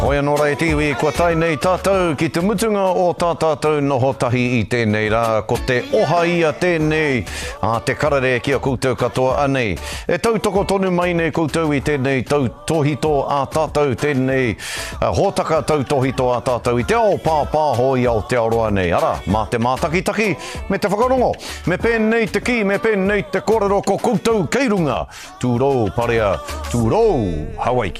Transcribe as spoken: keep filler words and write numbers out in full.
Oia no rai tiwi, kua tai nei tātou ki te mutunga o tā tātou noho tahi i tēnei rā, ko te oha ia tēnei, a te karare kia koutou katoa anei. E tautoko tonu mai nei koutou i tēnei tau tohito a tātou tēnei, uh, hōtaka tau tohito a tātou i te ao pāpāho i ao te aroa nei. Ara, mā te mātakitaki, me te whakarongo, me pēnei te ki, me pēnei te korero ko koutou kei runga. Tūrou parea, tūrou Hawaii.